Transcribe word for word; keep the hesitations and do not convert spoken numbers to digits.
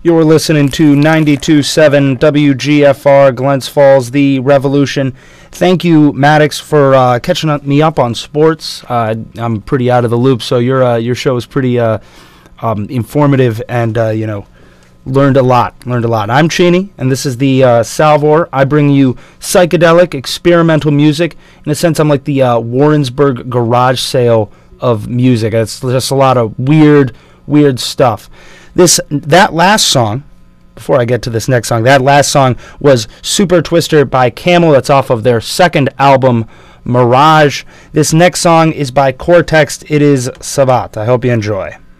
You're listening to ninety-two point seven W G F R, Glens Falls, The Revolution. Thank you, Maddox, for uh, catching up, me up on sports. Uh, I'm pretty out of the loop, so your uh, your show is pretty uh, um, informative and, uh, you know, learned a lot. Learned a lot. I'm Cheney, and this is the uh, Salvor. I bring you psychedelic, experimental music. In a sense, I'm like the uh, Warrensburg garage sale of music. It's just a lot of weird, weird stuff. This that last song, before I get to this next song, that last song was Super Twister by Camel. That's off of their second album, Mirage. This next song is by Cortex. It is Savat. I hope you enjoy.